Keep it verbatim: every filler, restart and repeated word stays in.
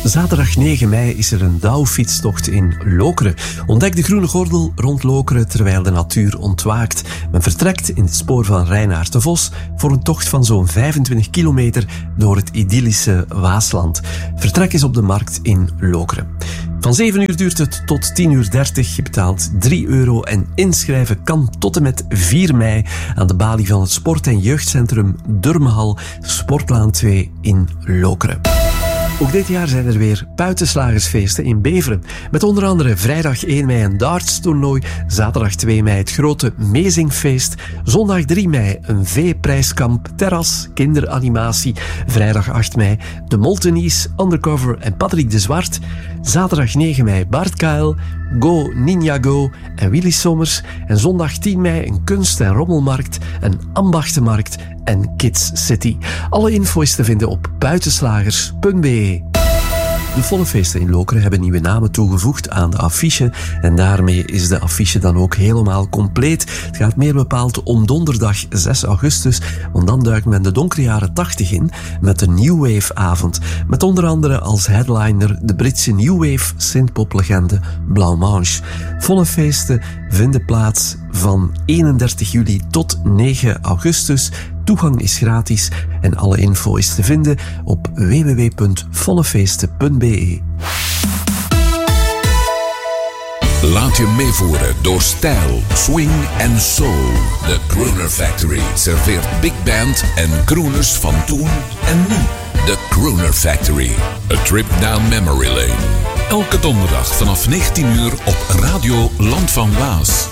Zaterdag negen mei is er een douwfietstocht in Lokeren. Ontdek de groene gordel rond Lokeren terwijl de natuur ontwaakt. Men vertrekt in het spoor van Reinaard de Vos voor een tocht van zo'n vijfentwintig kilometer door het idyllische Waasland. Vertrek is op de markt in Lokeren. Van zeven uur duurt het tot tien uur dertig. Je betaalt drie euro en inschrijven kan tot en met vier mei aan de balie van het Sport- en Jeugdcentrum Durmehal, Sportlaan twee in Lokeren. Ook dit jaar zijn er weer buitenslagersfeesten in Beveren. Met onder andere vrijdag één mei een dartstoernooi, zaterdag twee mei het grote Mezingfeest, zondag drie mei een V-prijskamp, terras, kinderanimatie, vrijdag acht mei de Moltenies, Undercover en Patrick de Zwart, zaterdag negen mei Bart Kuil, Go Ninja Go en Willy Sommers en zondag tien mei een kunst- en rommelmarkt, een ambachtenmarkt en Kids City. Alle info is te vinden op buitenslagers punt b e. De Vonnefeesten in Lokeren hebben nieuwe namen toegevoegd aan de affiche en daarmee is de affiche dan ook helemaal compleet. Het gaat meer bepaald om donderdag zes augustus, want dan duikt men de donkere jaren tachtig in met de New Wave avond. Met onder andere als headliner de Britse New Wave synthpoplegende Blancmange. Vonnefeesten vinden plaats van eenendertig juli tot negen augustus. Toegang is gratis en alle info is te vinden op w w w punt vonnefeesten punt b e. Laat je meevoeren door stijl, swing en soul. De Crooner Factory serveert big band en crooners van toen en nu. De Crooner Factory, a trip down memory lane. Elke donderdag vanaf negentien uur op Radio Land van Waas.